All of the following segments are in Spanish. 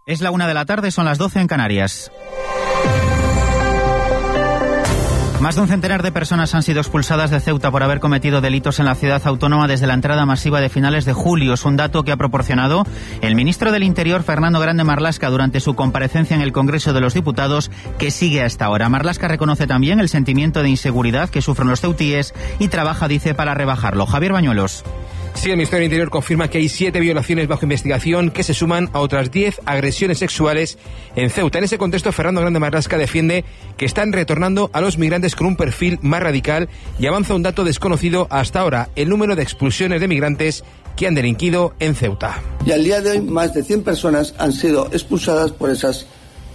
Es la 1 de la tarde, son las 12 en Canarias. Más de un centenar de personas han sido expulsadas de Ceuta por haber cometido delitos en la ciudad autónoma desde la entrada masiva de finales de julio. Es un dato que ha proporcionado el ministro del Interior, Fernando Grande Marlaska, durante su comparecencia en el Congreso de los Diputados, que sigue hasta ahora. Marlaska reconoce también el sentimiento de inseguridad que sufren los ceutíes y trabaja, dice, para rebajarlo. Javier Bañuelos. Sí, el Ministerio del Interior confirma que hay 7 violaciones bajo investigación que se suman a otras 10 agresiones sexuales en Ceuta. En ese contexto, Fernando Grande Marlaska defiende que están retornando a los migrantes con un perfil más radical y avanza un dato desconocido hasta ahora: el número de expulsiones de migrantes que han delinquido en Ceuta. Y al día de hoy, más de 100 personas han sido expulsadas por esas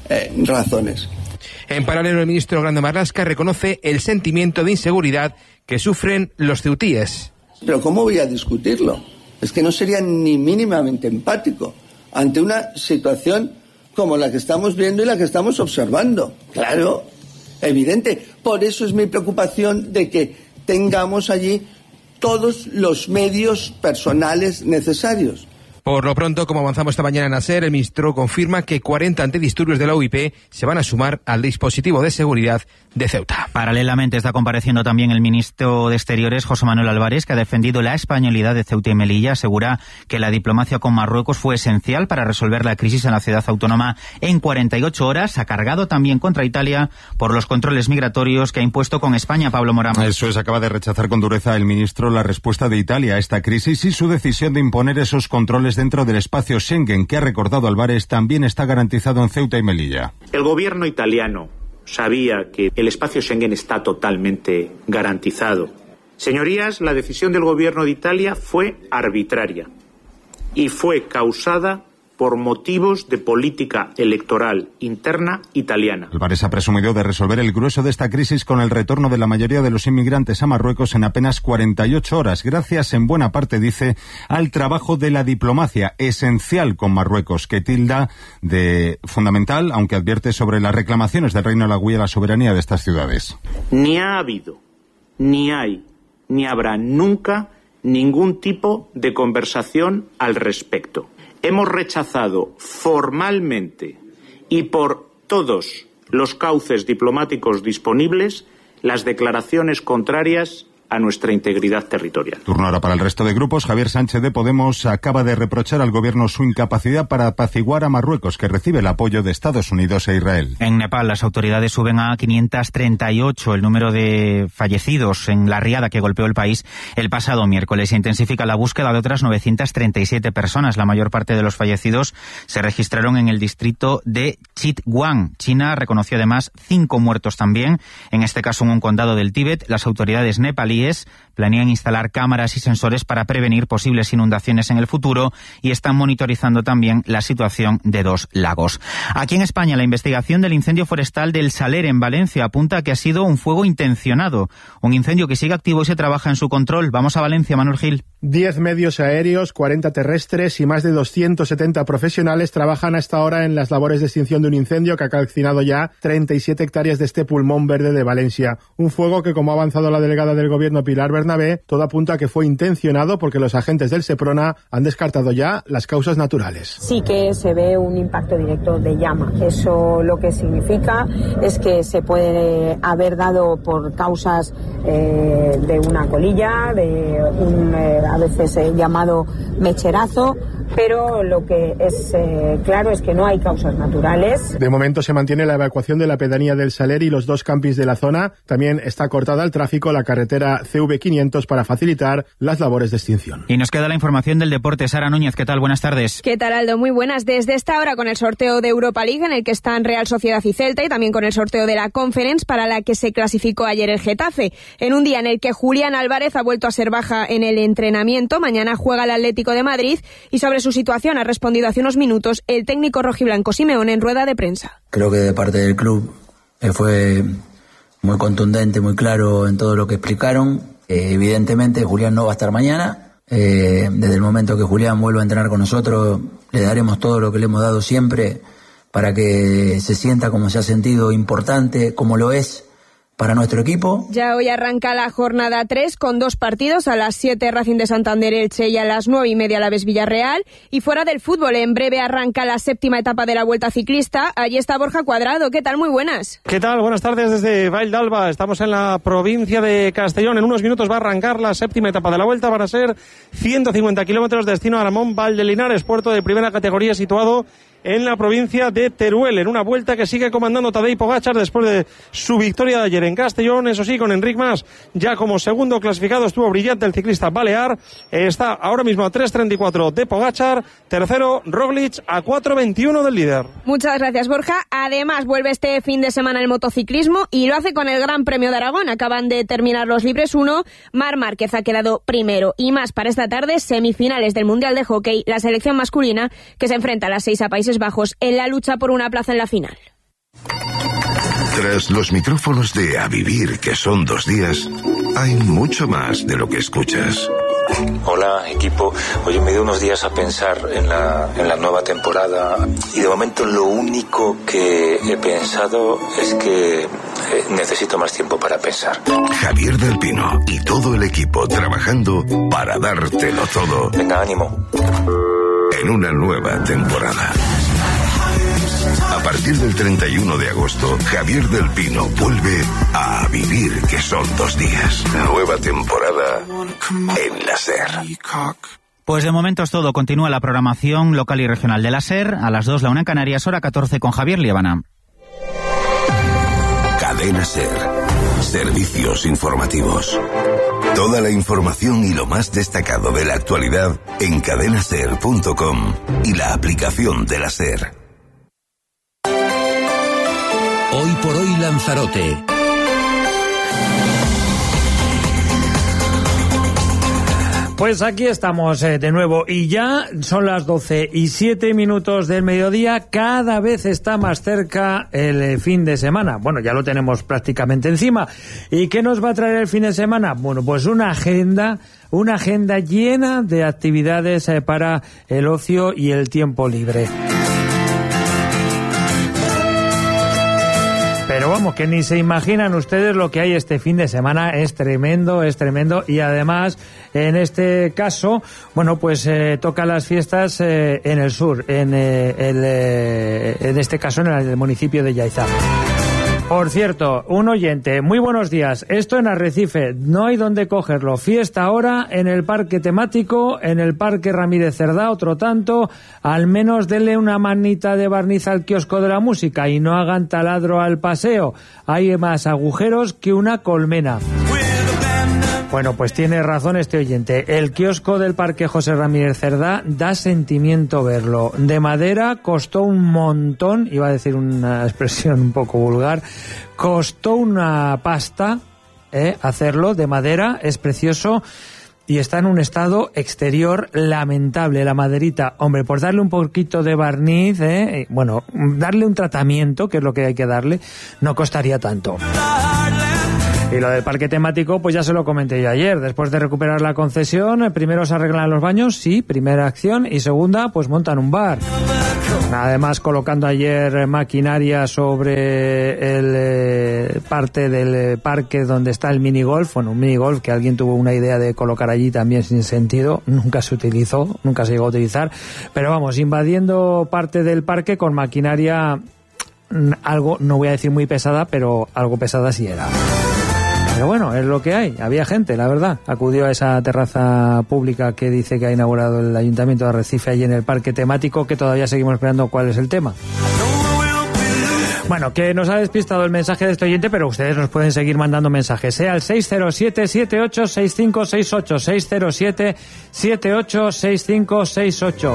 razones. En paralelo, el ministro Grande Marlaska reconoce el sentimiento de inseguridad que sufren los ceutíes. Pero ¿cómo voy a discutirlo? Es que no sería ni mínimamente empático ante una situación como la que estamos viendo y la que estamos observando. Claro, evidente. Por eso es mi preocupación de que tengamos allí todos los medios personales necesarios. Por lo pronto, como avanzamos esta mañana en ASER, el ministro confirma que 40 antidisturbios de la UIP se van a sumar al dispositivo de seguridad de Ceuta. Paralelamente está compareciendo también el ministro de Exteriores, José Manuel Álvarez, que ha defendido la españolidad de Ceuta y Melilla. Asegura que la diplomacia con Marruecos fue esencial para resolver la crisis en la ciudad autónoma en 48 horas. Ha cargado también contra Italia por los controles migratorios que ha impuesto con España. Pablo Morán. Eso es, acaba de rechazar con dureza el ministro la respuesta de Italia a esta crisis y su decisión de imponer esos controles dentro del espacio Schengen, que ha recordado Álvarez también está garantizado en Ceuta y Melilla. El gobierno italiano sabía que el espacio Schengen está totalmente garantizado. Señorías, la decisión del gobierno de Italia fue arbitraria y fue causada por motivos de política electoral interna italiana. Álvarez ha presumido de resolver el grueso de esta crisis con el retorno de la mayoría de los inmigrantes a Marruecos en apenas 48 horas, gracias en buena parte, dice, al trabajo de la diplomacia, esencial con Marruecos, que tilda de fundamental, aunque advierte sobre las reclamaciones del Reino de la Huella a la soberanía de estas ciudades. Ni ha habido, ni hay, ni habrá nunca ningún tipo de conversación al respecto. Hemos rechazado formalmente y por todos los cauces diplomáticos disponibles las declaraciones contrarias a nuestra integridad territorial. Turno ahora para el resto de grupos. Javier Sánchez de Podemos acaba de reprochar al gobierno su incapacidad para apaciguar a Marruecos, que recibe el apoyo de Estados Unidos e Israel. En Nepal, las autoridades suben a 538 el número de fallecidos en la riada que golpeó el país el pasado miércoles. Se intensifica la búsqueda de otras 937 personas. La mayor parte de los fallecidos se registraron en el distrito de Chitwan. China reconoció además 5 muertos también, en este caso en un condado del Tíbet. Las autoridades nepalíes planean instalar cámaras y sensores para prevenir posibles inundaciones en el futuro y están monitorizando también la situación de 2 lagos. Aquí en España, la investigación del incendio forestal del Saler en Valencia apunta a que ha sido un fuego intencionado, un incendio que sigue activo y se trabaja en su control. Vamos a Valencia, Manuel Gil. 10 medios aéreos, 40 terrestres y más de 270 profesionales trabajan hasta ahora en las labores de extinción de un incendio que ha calcinado ya 37 hectáreas de este pulmón verde de Valencia. Un fuego que, como ha avanzado la delegada del Gobierno Pilar Bernabé, todo apunta a que fue intencionado porque los agentes del Seprona han descartado ya las causas naturales. Sí que se ve un impacto directo de llama. Eso lo que significa es que se puede haber dado por causas de una colilla, de un a veces llamado mecherazo, pero lo que es claro es que no hay causas naturales. De momento se mantiene la evacuación de la pedanía del Saler y los 2 campings de la zona. También está cortada al tráfico la carretera CV500 para facilitar las labores de extinción. Y nos queda la información del deporte. Sara Núñez, ¿qué tal? Buenas tardes. ¿Qué tal, Aldo? Muy buenas. Desde esta hora con el sorteo de Europa League, en el que están Real Sociedad y Celta, y también con el sorteo de la Conference, para la que se clasificó ayer el Getafe. En un día en el que Julián Álvarez ha vuelto a ser baja en el entrenamiento. Mañana juega el Atlético de Madrid y sobre su situación ha respondido hace unos minutos el técnico rojiblanco Simeone en rueda de prensa. Creo que de parte del club fue muy contundente, muy claro en todo lo que explicaron. Evidentemente Julián no va a estar mañana. Desde el momento que Julián vuelva a entrenar con nosotros, le daremos todo lo que le hemos dado siempre para que se sienta como se ha sentido, importante, como lo es para nuestro equipo. Ya hoy arranca la jornada 3 con 2 partidos, a las 7 Racing de Santander Elche y a las 9:30 Alavés Villarreal. Y fuera del fútbol, en breve arranca la 7ª etapa de la Vuelta Ciclista. Allí está Borja Cuadrado. ¿Qué tal? Muy buenas. ¿Qué tal? Buenas tardes desde Vall d'Alba. Estamos en la provincia de Castellón. En unos minutos va a arrancar la 7ª etapa de la Vuelta. Van a ser 150 kilómetros destino a Aramón, Valdelinares, puerto de primera categoría situado en la provincia de Teruel, en una vuelta que sigue comandando Tadej Pogačar después de su victoria de ayer en Castellón. Eso sí, con Enric Mas ya como segundo clasificado. Estuvo brillante el ciclista balear. Está ahora mismo a 3:34 de Pogačar. Tercero, Roglic, a 4:21 del líder. Muchas gracias, Borja. Además, vuelve este fin de semana el motociclismo y lo hace con el Gran Premio de Aragón. Acaban de terminar los Libres 1. Marc Márquez ha quedado primero. Y más para esta tarde, semifinales del Mundial de Hockey, la selección masculina que se enfrenta a las 6 a Países Bajos en la lucha por una plaza en la final. Tras los micrófonos de A Vivir, que son 2 días, hay mucho más de lo que escuchas. Hola, equipo. Oye, me dio unos días a pensar en la nueva temporada y de momento lo único que he pensado es que necesito más tiempo para pensar. Javier del Pino y todo el equipo trabajando para dártelo todo. Venga, ánimo. En una nueva temporada. A partir del 31 de agosto, Javier del Pino vuelve a Vivir, que son 2 días. Nueva temporada en la SER. Pues de momento es todo. Continúa la programación local y regional de la SER. A las 2, la 1 en Canarias, hora 14 con Javier Liébana. Cadena SER. Servicios informativos. Toda la información y lo más destacado de la actualidad en cadenaser.com y la aplicación de la SER. Hoy por hoy Lanzarote. Pues aquí estamos de nuevo y ya son las 12:07 del mediodía. Cada vez está más cerca el fin de semana. Bueno, ya lo tenemos prácticamente encima. ¿Y qué nos va a traer el fin de semana? Bueno, pues una agenda llena de actividades para el ocio y el tiempo libre. Pero vamos, que ni se imaginan ustedes lo que hay este fin de semana. Es tremendo y además en este caso, bueno, pues toca las fiestas en el sur, en este caso en el municipio de Yaiza. Por cierto, un oyente, muy buenos días. Esto en Arrecife, no hay donde cogerlo. Fiesta ahora en el parque temático, en el parque Ramírez Cerdá, otro tanto. Al menos denle una manita de barniz al kiosco de la música y no hagan taladro al paseo. Hay más agujeros que una colmena. Bueno, pues tiene razón este oyente. El kiosco del Parque José Ramírez Cerdá da sentimiento verlo. De madera, costó un montón, iba a decir una expresión un poco vulgar, costó una pasta hacerlo de madera, es precioso y está en un estado exterior lamentable. La maderita, hombre, por darle un poquito de barniz, bueno, darle un tratamiento, que es lo que hay que darle, no costaría tanto. Y lo del parque temático, pues ya se lo comenté yo ayer. Después de recuperar la concesión, primero se arreglan los baños, sí, primera acción, y segunda, pues montan un bar. Además, colocando ayer maquinaria sobre el parte del parque donde está el minigolf, bueno, un minigolf que alguien tuvo una idea de colocar allí también sin sentido, nunca se utilizó, nunca se llegó a utilizar, pero vamos, invadiendo parte del parque con maquinaria algo, no voy a decir muy pesada, pero algo pesada sí era. Pero bueno, es lo que hay. Había gente, la verdad. Acudió a esa terraza pública que dice que ha inaugurado el Ayuntamiento de Arrecife allí en el parque temático, que todavía seguimos esperando cuál es el tema. Bueno, que nos ha despistado el mensaje de este oyente, pero ustedes nos pueden seguir mandando mensajes, al 607-786568, 607-786568.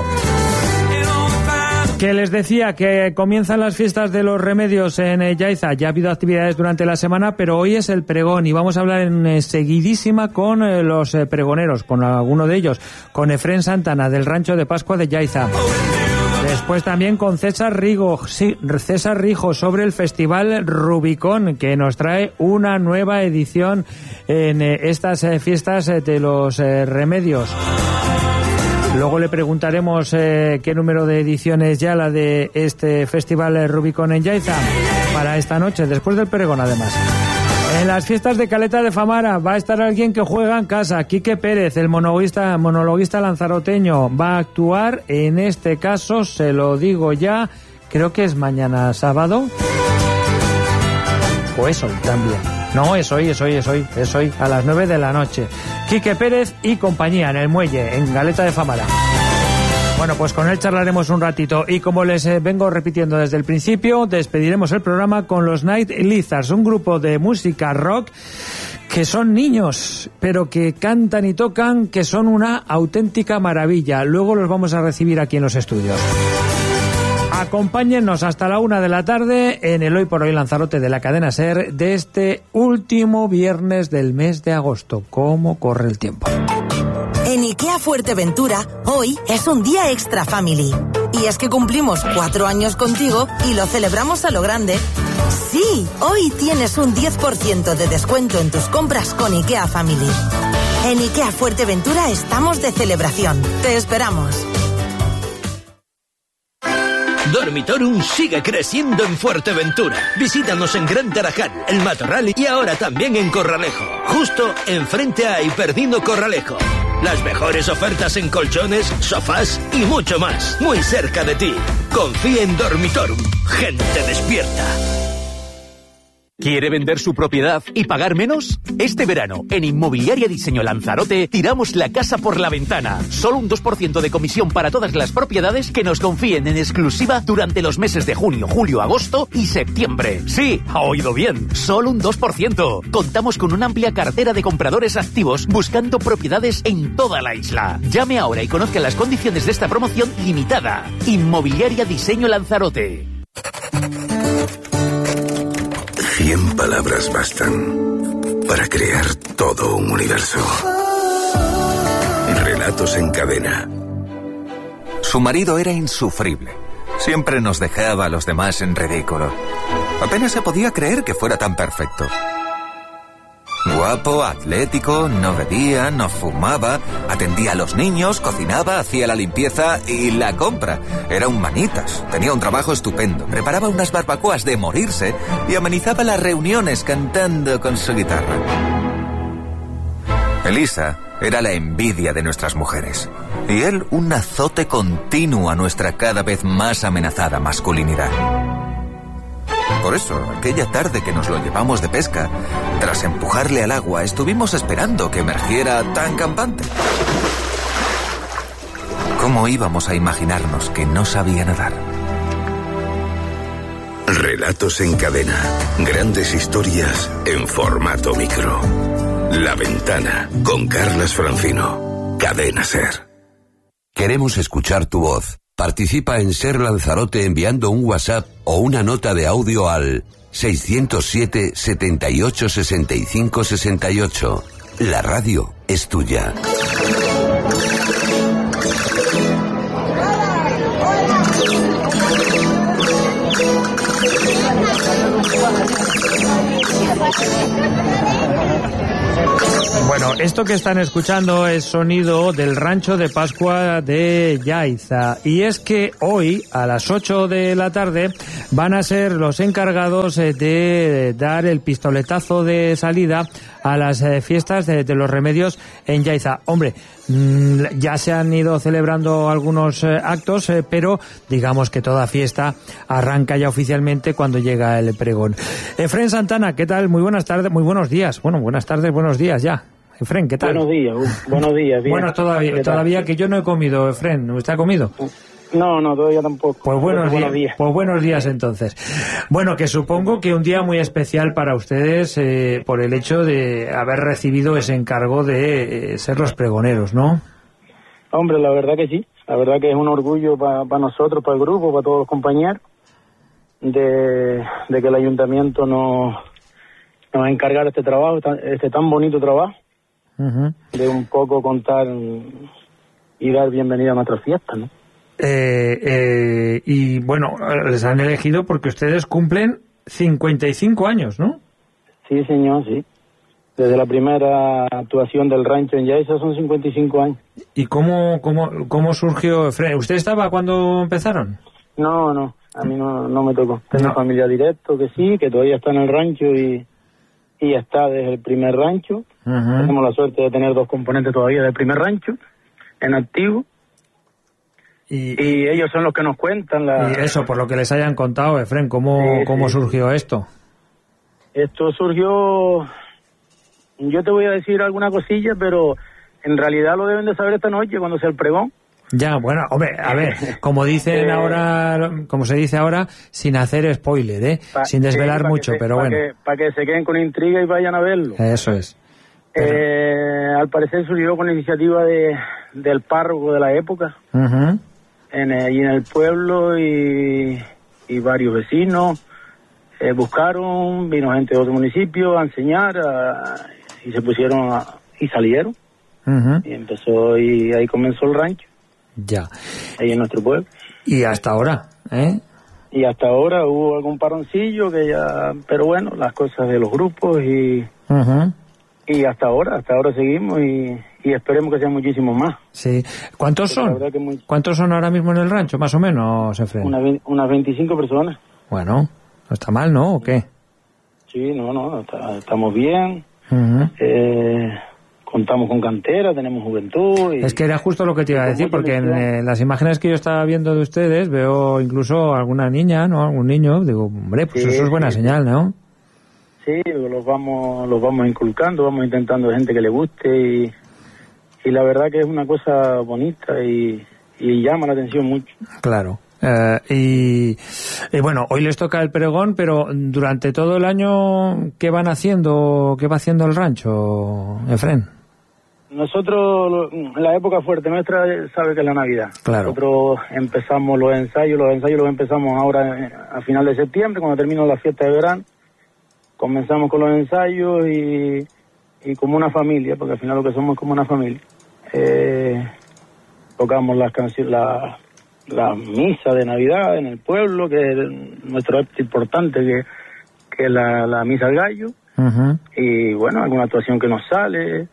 Que les decía que comienzan las fiestas de los remedios en Yaiza. Ya ha habido actividades durante la semana, pero hoy es el pregón y vamos a hablar enseguidísima con los pregoneros, con alguno de ellos, con Efrén Santana del Rancho de Pascua de Yaiza. Después también con César Rijo sobre el Festival Rubicón, que nos trae una nueva edición en estas fiestas de los remedios. Luego le preguntaremos qué número de ediciones ya la de este Festival Rubicón en Yaiza para esta noche, después del pregón además. En las fiestas de Caleta de Famara va a estar alguien que juega en casa. Quique Pérez, el monologuista lanzaroteño, va a actuar. En este caso, se lo digo ya, creo que es mañana sábado. O es hoy también. No, es hoy, a las 9 de la noche. Quique Pérez y compañía en el Muelle, en Caleta de Famara. Bueno, pues con él charlaremos un ratito y como les vengo repitiendo desde el principio, despediremos el programa con los Night Lizards, un grupo de música rock que son niños, pero que cantan y tocan, que son una auténtica maravilla. Luego los vamos a recibir aquí en los estudios. Acompáñennos hasta la 1 de la tarde en el Hoy por Hoy Lanzarote de la cadena SER de este último viernes del mes de agosto. ¿Cómo corre el tiempo? En IKEA Fuerteventura, hoy es un día extra family. Y es que cumplimos 4 años contigo y lo celebramos a lo grande. Sí, hoy tienes un 10% de descuento en tus compras con IKEA Family. En IKEA Fuerteventura estamos de celebración. Te esperamos. Dormitorum sigue creciendo en Fuerteventura. Visítanos en Gran Tarajal, El Matorral y ahora también en Corralejo. Justo enfrente a Hiperdino Corralejo. Las mejores ofertas en colchones, sofás y mucho más. Muy cerca de ti. Confía en Dormitorum. Gente despierta. ¿Quiere vender su propiedad y pagar menos? Este verano, en Inmobiliaria Diseño Lanzarote, tiramos la casa por la ventana. Solo un 2% de comisión para todas las propiedades que nos confíen en exclusiva durante los meses de junio, julio, agosto y septiembre. Sí, ha oído bien, solo un 2%. Contamos con una amplia cartera de compradores activos buscando propiedades en toda la isla. Llame ahora y conozca las condiciones de esta promoción limitada. Inmobiliaria Diseño Lanzarote. 100 palabras bastan para crear todo un universo. Relatos en cadena. Su marido era insufrible. Siempre nos dejaba a los demás en ridículo. Apenas se podía creer que fuera tan perfecto. Guapo, atlético, no bebía, no fumaba, atendía a los niños, cocinaba, hacía la limpieza y la compra. Era un manitas, tenía un trabajo estupendo, preparaba unas barbacoas de morirse y amenizaba las reuniones cantando con su guitarra. Elisa era la envidia de nuestras mujeres y él un azote continuo a nuestra cada vez más amenazada masculinidad. Por eso, aquella tarde que nos lo llevamos de pesca, tras empujarle al agua, estuvimos esperando que emergiera tan campante. ¿Cómo íbamos a imaginarnos que no sabía nadar? Relatos en cadena. Grandes historias en formato micro. La Ventana, con Carlas Francino. Cadena SER. Queremos escuchar tu voz. Participa en SER Lanzarote enviando un WhatsApp o una nota de audio al 607 78 65 68. La radio es tuya. Bueno, esto que están escuchando es sonido del rancho de Pascua de Yaiza. Y es que hoy, a las 8 de la tarde, van a ser los encargados de dar el pistoletazo de salida a las fiestas de los remedios en Yaiza. Hombre, ya se han ido celebrando algunos actos, pero digamos que toda fiesta arranca ya oficialmente cuando llega el pregón. Efrén Santana, ¿qué tal? Muy buenas tardes, muy buenos días. Bueno, buenas tardes, buenos días ya. Efrén, ¿qué tal? Buenos días. Bien. Bueno, todavía que yo no he comido, Efrén. ¿Usted ha comido? No, todavía tampoco. Pues buenos días. Pues buenos días entonces. Bueno, que supongo que un día muy especial para ustedes por el hecho de haber recibido ese encargo de ser los pregoneros, ¿no? Hombre, la verdad que sí. La verdad que es un orgullo para nosotros, para el grupo, para todos los compañeros, de que el ayuntamiento nos va a encargar este trabajo, este tan bonito trabajo, de un poco contar y dar bienvenida a nuestra fiesta, ¿no? Y bueno, les han elegido porque ustedes cumplen 55 años, ¿no? Sí, señor, sí. Desde la primera actuación del rancho en Yaiza son 55 años. ¿Y cómo surgió? ¿Usted estaba cuando empezaron? No, a mí no me tocó. Tengo familia directo que sí, que todavía está en el rancho y y está desde el primer rancho. Tenemos la suerte de tener 2 componentes todavía del primer rancho en activo. Y ellos son los que nos cuentan Y eso, por lo que les hayan contado, Efrén, ¿cómo surgió esto? Esto surgió... Yo te voy a decir alguna cosilla, pero en realidad lo deben de saber esta noche cuando sea el pregón. Ya, bueno, hombre, a ver, como dicen ahora, como se dice ahora, sin hacer spoiler, sin desvelar mucho, pero bueno. Para que se queden con intriga y vayan a verlo. Eso es. Al parecer surgió con la iniciativa del párroco de la época, y en el pueblo, y varios vecinos buscaron, vino gente de otro municipio a enseñar, y se pusieron y salieron. Y empezó, y ahí comenzó el rancho. Ya. Ahí en nuestro pueblo. Y hasta ahora, Y hasta ahora hubo algún paroncillo que ya, pero bueno, las cosas de los grupos y hasta ahora seguimos y esperemos que sean muchísimos más. Sí. ¿Cuántos son? ¿Cuántos son ahora mismo en el rancho, más o menos, Efrén? Unas 25 personas. Bueno, no está mal, ¿no? ¿O qué? Sí, no, estamos bien. Contamos con cantera, tenemos juventud. Es que era justo lo que te iba a decir, porque en las imágenes que yo estaba viendo de ustedes veo incluso alguna niña, ¿no? Algún niño. Digo, hombre, pues eso es buena señal, ¿no? Sí, los vamos inculcando, vamos intentando gente que le guste y la verdad que es una cosa bonita y llama la atención mucho. Claro. Y bueno, hoy les toca el pregón, pero durante todo el año, ¿qué va haciendo el rancho, Efrén? Nosotros, en la época fuerte nuestra, sabe que es la Navidad. Claro. Nosotros empezamos los ensayos los empezamos ahora a final de septiembre, cuando termina la fiesta de verano. Comenzamos con los ensayos y como una familia, porque al final lo que somos es como una familia. Tocamos las canciones, la misa de Navidad en el pueblo, que es nuestro acto importante, que es la misa al gallo. Y bueno, alguna actuación que nos sale.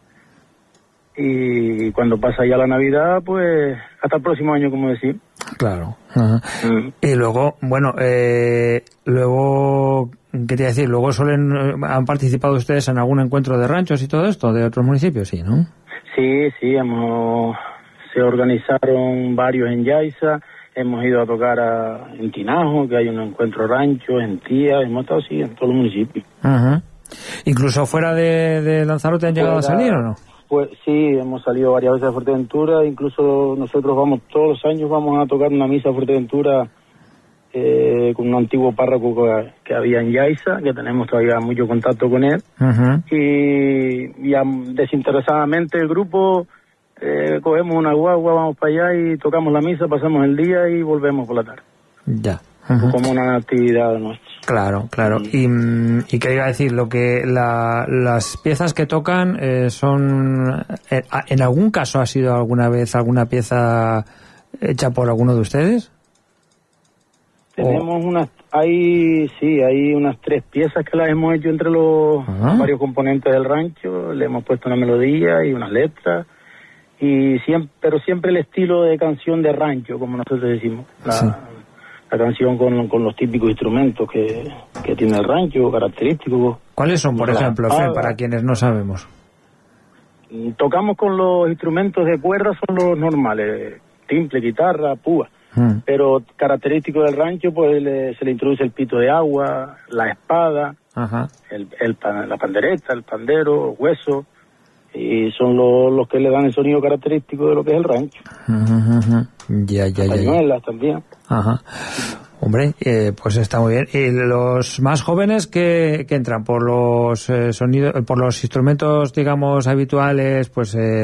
Y cuando pasa ya la Navidad, pues hasta el próximo año, como decir. Claro. Y luego, bueno, ¿qué te iba a decir? Luego ¿han participado ustedes en algún encuentro de ranchos y todo esto, de otros municipios? Sí, ¿no? Sí, se organizaron varios en Yaiza, hemos ido a tocar en Tinajo, que hay un encuentro rancho, en Tía, hemos estado así en todos los municipios. ¿Incluso fuera de Lanzarote han llegado a salir o no? Pues sí, hemos salido varias veces a Fuerteventura, incluso nosotros todos los años vamos a tocar una misa a Fuerteventura con un antiguo párroco que había en Yaiza, que tenemos todavía mucho contacto con él. Y desinteresadamente el grupo cogemos una guagua, vamos para allá y tocamos la misa, pasamos el día y volvemos por la tarde. Ya. Como una actividad nuestra. Claro. Y qué iba a decir, las piezas que tocan son, ¿en algún caso ha sido alguna vez alguna pieza hecha por alguno de ustedes? Tenemos hay unas 3 piezas que las hemos hecho entre los varios componentes del rancho, le hemos puesto una melodía y unas letras, pero siempre el estilo de canción de rancho, como nosotros decimos, la canción con los típicos instrumentos que tiene el rancho, característicos. ¿Cuáles son, por ejemplo, Fred, para quienes no sabemos? Tocamos con los instrumentos de cuerda, son los normales, timple, guitarra, púa. Pero característico del rancho, pues se le introduce el pito de agua, la espada, la pandereta, el pandero, hueso, y son los que le dan el sonido característico de lo que es el rancho. Ya. Cañuelas también. Hombre, pues está muy bien. Y los más jóvenes que entran por los sonidos, por los instrumentos, digamos, habituales, pues